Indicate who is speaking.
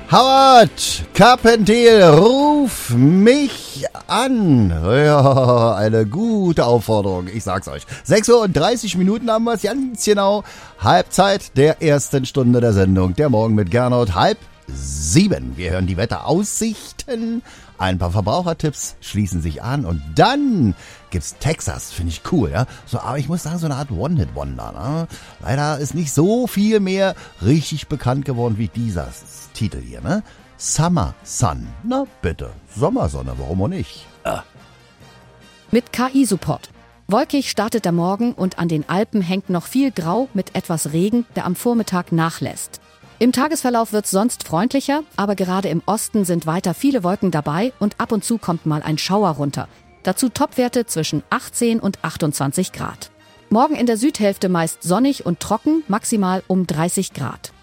Speaker 1: Howard Carpentier, ruf mich an. Ja, eine gute Aufforderung, ich sag's euch. 6:30 Uhr haben wir es ganz genau. Halbzeit der ersten Stunde der Sendung. Der Morgen mit Gernot, 6:30. Wir hören die Wetteraussichten. Ein paar Verbrauchertipps schließen sich an und dann gibt's Texas, finde ich cool, ja. So, aber ich muss sagen, so eine Art One-Hit-Wonder, ne? Leider ist nicht so viel mehr richtig bekannt geworden wie dieser Titel hier, ne? Summer Sun. Na bitte, Sommersonne, warum auch nicht?
Speaker 2: Mit KI-Support. Wolkig startet der Morgen und an den Alpen hängt noch viel Grau mit etwas Regen, der am Vormittag nachlässt. Im Tagesverlauf wird's sonst freundlicher, aber gerade im Osten sind weiter viele Wolken dabei und ab und zu kommt mal ein Schauer runter. Dazu Topwerte zwischen 18 und 28 Grad. Morgen in der Südhälfte meist sonnig und trocken, maximal um 30 Grad.